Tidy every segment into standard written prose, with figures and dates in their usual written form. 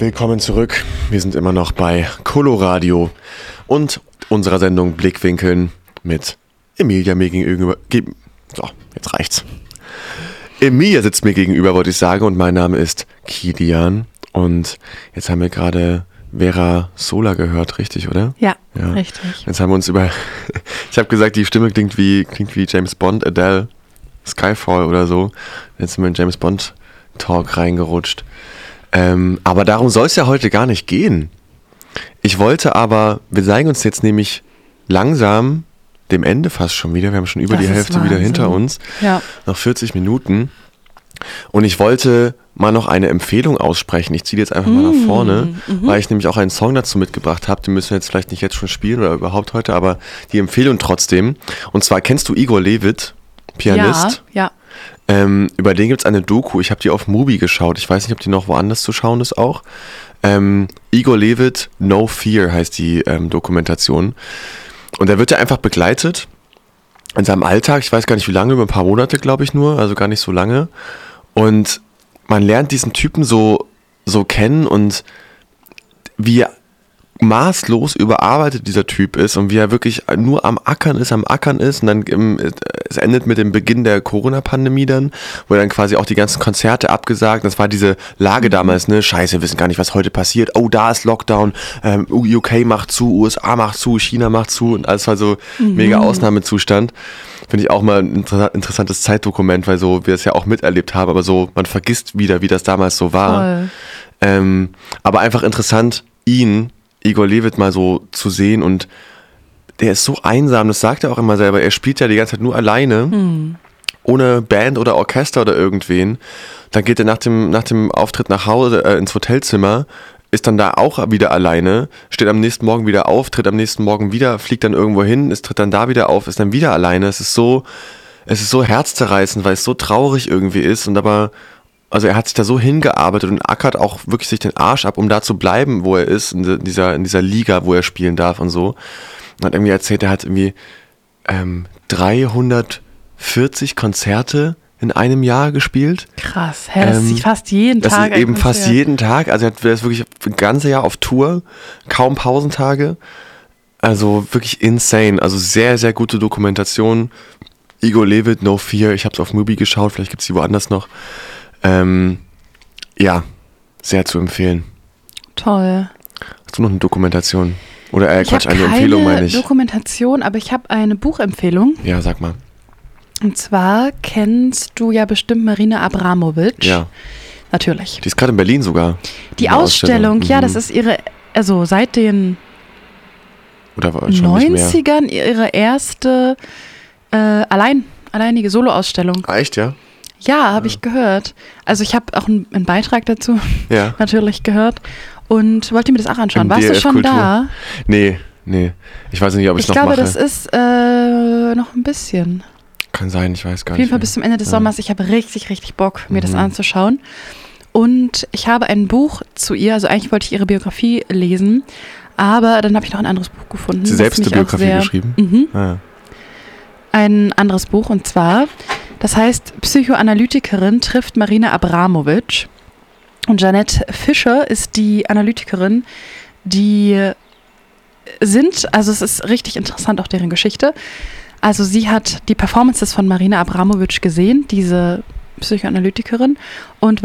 Willkommen zurück. Wir sind immer noch bei Coloradio und unserer Sendung Blickwinkeln mit Emilia mir gegenüber. So, jetzt reicht's. Emilia sitzt mir gegenüber, wollte ich sagen, und mein Name ist Kilian. Und jetzt haben wir gerade Vera Sola gehört, richtig, oder? Ja, richtig. Jetzt haben wir uns ich habe gesagt, die Stimme klingt wie James Bond, Adele, Skyfall oder so. Jetzt sind wir in James Bond Talk reingerutscht. Aber darum soll es ja heute gar nicht gehen. Ich wollte aber, wir zeigen uns jetzt nämlich langsam dem Ende fast schon wieder. Wir haben schon über die Hälfte wieder hinter uns. Ja. Noch 40 Minuten. Und ich wollte mal noch eine Empfehlung aussprechen. Ich ziehe jetzt einfach mal nach vorne, weil ich nämlich auch einen Song dazu mitgebracht habe. Den müssen wir jetzt vielleicht nicht jetzt schon spielen oder überhaupt heute, aber die Empfehlung trotzdem. Und zwar kennst du Igor Levit, Pianist? Ja. Über den gibt es eine Doku. Ich habe die auf Mubi geschaut. Ich weiß nicht, ob die noch woanders zu schauen ist auch. Igor Levit, No Fear heißt die Dokumentation. Und da wird er einfach begleitet in seinem Alltag. Ich weiß gar nicht wie lange, über ein paar Monate glaube ich nur, also gar nicht so lange. Und man lernt diesen Typen so kennen und wie maßlos überarbeitet dieser Typ ist und wie er wirklich nur am Ackern ist und dann es endet mit dem Beginn der Corona-Pandemie dann, wo er dann quasi auch die ganzen Konzerte abgesagt, das war diese Lage damals, ne, scheiße, wir wissen gar nicht, was heute passiert, oh, da ist Lockdown, UK macht zu, USA macht zu, China macht zu und alles war so mega Ausnahmezustand. Finde ich auch mal ein interessantes Zeitdokument, weil so wir es ja auch miterlebt haben, aber so, man vergisst wieder, wie das damals so war. Aber einfach interessant, Igor Levit mal so zu sehen und der ist so einsam, das sagt er auch immer selber, er spielt ja die ganze Zeit nur alleine, ohne Band oder Orchester oder irgendwen. Dann geht er nach dem Auftritt nach Hause ins Hotelzimmer, ist dann da auch wieder alleine, steht am nächsten Morgen wieder auf, tritt am nächsten Morgen wieder, fliegt dann irgendwo hin, tritt dann da wieder auf, ist dann wieder alleine. Es ist so herzzerreißend, weil es so traurig irgendwie ist und aber also er hat sich da so hingearbeitet und ackert auch wirklich sich den Arsch ab, um da zu bleiben, wo er ist, in dieser Liga, wo er spielen darf und so. Und hat irgendwie erzählt, er hat irgendwie 340 Konzerte in einem Jahr gespielt. Krass, das ist fast jeden Tag. Das ist eben fast jeden Tag. Also er ist wirklich ein ganzes Jahr auf Tour, kaum Pausentage. Also wirklich insane. Also sehr, sehr gute Dokumentation. Igor Levit, No Fear. Ich habe es auf Mubi geschaut, vielleicht gibt es die woanders noch. Ja, sehr zu empfehlen. Toll. Hast du noch eine Dokumentation? Oder eine Empfehlung, meine ich. Dokumentation, aber ich habe eine Buchempfehlung. Ja, sag mal. Und zwar kennst du ja bestimmt Marina Abramovic. Ja. Natürlich. Die ist gerade in Berlin sogar. Die Ausstellung, ja, das ist ihre, also seit den oder war schon 90ern ihre erste alleinige Soloausstellung. Echt, ja? Ja, habe ich gehört. Also ich habe auch einen Beitrag dazu natürlich gehört und wollte mir das auch anschauen. Warst du schon da? Nee. Ich weiß nicht, ob ich es noch mache. Ich glaube, das ist noch ein bisschen. Kann sein, ich weiß gar nicht. Auf jeden Fall bis zum Ende des Sommers. Ich habe richtig, richtig Bock, mir das anzuschauen. Und ich habe ein Buch zu ihr, also eigentlich wollte ich ihre Biografie lesen, aber dann habe ich noch ein anderes Buch gefunden. Sie selbst eine Biografie geschrieben? Ein anderes Buch und zwar, das heißt Psychoanalytikerin trifft Marina Abramovic. Und Jeanette Fischer ist die Analytikerin, also es ist richtig interessant, auch deren Geschichte. Also sie hat die Performances von Marina Abramovic gesehen, diese Psychoanalytikerin, und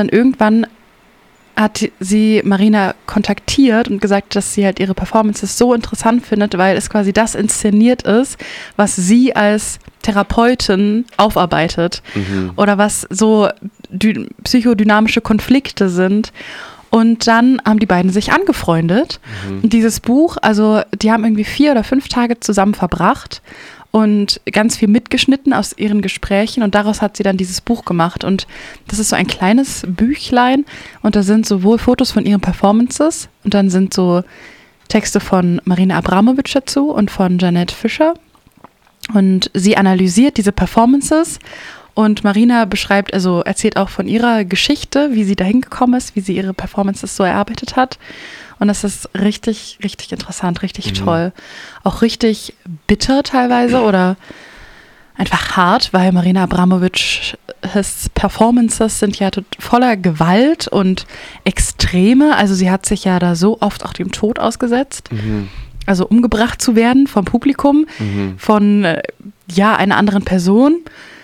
hat sie Marina kontaktiert und gesagt, dass sie halt ihre Performances so interessant findet, weil es quasi das inszeniert ist, was sie als Therapeutin aufarbeitet oder was so psychodynamische Konflikte sind. Und dann haben die beiden sich angefreundet. Und dieses Buch, also die haben irgendwie 4 oder 5 Tage zusammen verbracht und ganz viel mitgeschnitten aus ihren Gesprächen und daraus hat sie dann dieses Buch gemacht und das ist so ein kleines Büchlein und da sind sowohl Fotos von ihren Performances und dann sind so Texte von Marina Abramovic dazu und von Jeanette Fischer und sie analysiert diese Performances und Marina erzählt auch von ihrer Geschichte, wie sie dahin gekommen ist, wie sie ihre Performances so erarbeitet hat. Und das ist richtig, richtig interessant, richtig toll. Auch richtig bitter teilweise oder einfach hart, weil Marina Abramović's Performances sind ja voller Gewalt und Extreme. Also sie hat sich ja da so oft auch dem Tod ausgesetzt. Also umgebracht zu werden vom Publikum, von einer anderen Person.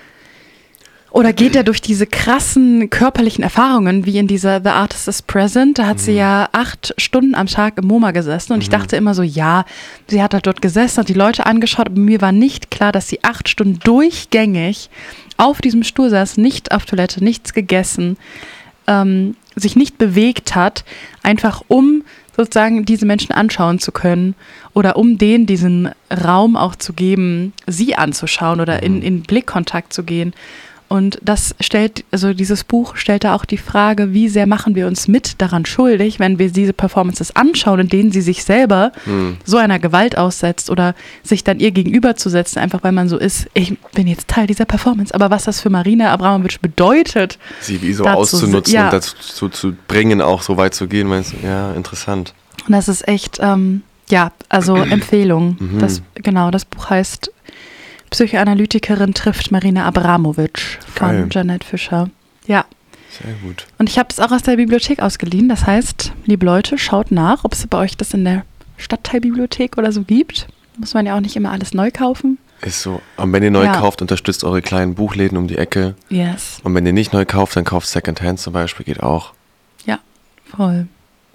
Oder geht er durch diese krassen körperlichen Erfahrungen, wie in dieser The Artist is Present, da hat sie ja 8 Stunden am Tag im MoMA gesessen und ich dachte immer so, ja, sie hat da dort gesessen, hat die Leute angeschaut, aber mir war nicht klar, dass sie 8 Stunden durchgängig auf diesem Stuhl saß, nicht auf Toilette, nichts gegessen, sich nicht bewegt hat, einfach um sozusagen diese Menschen anschauen zu können oder um denen diesen Raum auch zu geben, sie anzuschauen oder in Blickkontakt zu gehen. Und dieses Buch stellt da auch die Frage, wie sehr machen wir uns mit daran schuldig, wenn wir diese Performances anschauen, in denen sie sich selber so einer Gewalt aussetzt oder sich dann ihr gegenüberzusetzen, einfach weil man so ist, ich bin jetzt Teil dieser Performance. Aber was das für Marina Abramović bedeutet, sie wie so auszunutzen und dazu zu bringen, auch so weit zu gehen, meinst du? Ja, interessant. Und das ist echt, Empfehlung. Das Buch heißt Psychoanalytikerin trifft Marina Abramović von Jeanette Fischer. Ja. Sehr gut. Und ich habe es auch aus der Bibliothek ausgeliehen. Das heißt, liebe Leute, schaut nach, ob es bei euch das in der Stadtteilbibliothek oder so gibt. Muss man ja auch nicht immer alles neu kaufen. Ist so. Und wenn ihr neu kauft, unterstützt eure kleinen Buchläden um die Ecke. Yes. Und wenn ihr nicht neu kauft, dann kauft Secondhand zum Beispiel, geht auch. Ja, voll.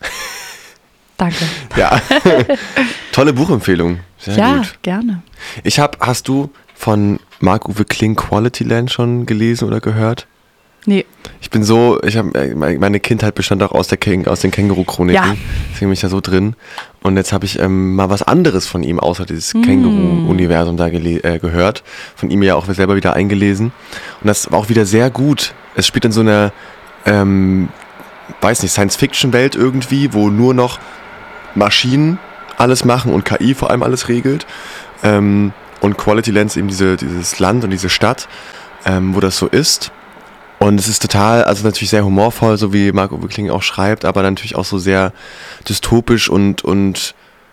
Danke. Ja, tolle Buchempfehlung. Sehr gut. Ja, gerne. Hast du von Marc-Uwe Kling Quality Land schon gelesen oder gehört? Nee. Meine Kindheit bestand auch aus den Känguru-Chroniken. Ja. Deswegen bin ich da so drin. Und jetzt habe ich mal was anderes von ihm, außer dieses Känguru-Universum da gehört. Von ihm ja auch selber wieder eingelesen. Und das war auch wieder sehr gut. Es spielt in so einer, Science-Fiction-Welt irgendwie, wo nur noch Maschinen alles machen und KI vor allem alles regelt. Und Quality Land ist eben dieses Land und diese Stadt, wo das so ist. Und es ist total, also natürlich sehr humorvoll, so wie Marc-Uwe Kling auch schreibt, aber natürlich auch so sehr dystopisch und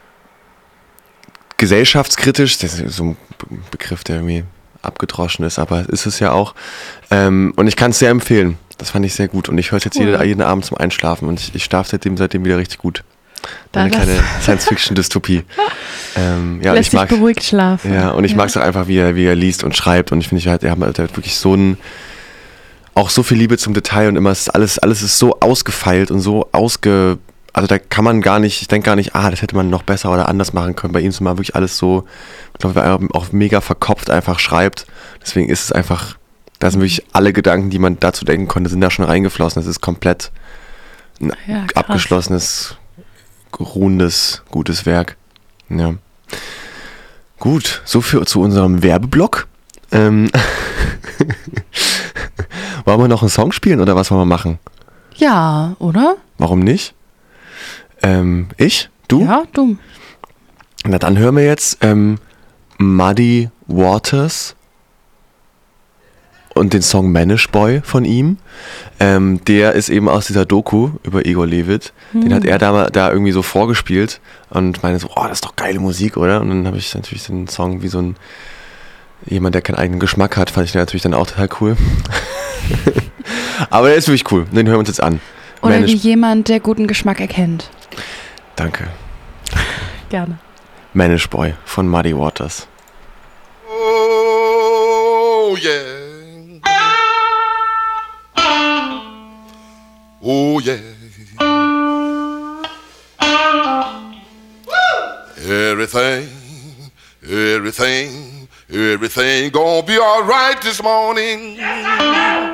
gesellschaftskritisch. Das ist so ein Begriff, der irgendwie abgedroschen ist, aber ist es ja auch. Und ich kann es sehr empfehlen. Das fand ich sehr gut. Und ich höre es jetzt jeden Abend zum Einschlafen und ich schlafe seitdem wieder richtig gut. Eine kleine Science-Fiction-Dystopie. Lässt sich beruhigt schlafen. Ja, und ich mag es auch einfach, wie er liest und schreibt. Und ich finde, er hat wirklich auch so viel Liebe zum Detail und immer ist alles ist so ausgefeilt und so also da kann man ich denke gar nicht, das hätte man noch besser oder anders machen können. Bei ihm ist immer wirklich alles so, ich glaube, er auch mega verkopft einfach schreibt. Deswegen ist es einfach, da sind wirklich alle Gedanken, die man dazu denken konnte, sind da schon reingeflossen. Das ist komplett ein abgeschlossenes, ruhendes, gutes Werk. Ja. Gut, so viel zu unserem Werbeblock. Wollen wir noch einen Song spielen oder was wollen wir machen? Ja, oder? Warum nicht? Ich? Du? Ja, du. Na, dann hören wir jetzt Muddy Waters und den Song Manish Boy von ihm. Der ist eben aus dieser Doku über Igor Levit. Den hat er da irgendwie so vorgespielt und meine so, das ist doch geile Musik, oder? Und dann habe ich natürlich den Song wie so jemand, der keinen eigenen Geschmack hat, fand ich den natürlich dann auch total cool. Aber der ist wirklich cool. Den hören wir uns jetzt an. Oder wie jemand, der guten Geschmack erkennt. Danke. Gerne. Manish Boy von Muddy Waters. Oh yeah. Oh yeah. Everything gonna be all right this morning.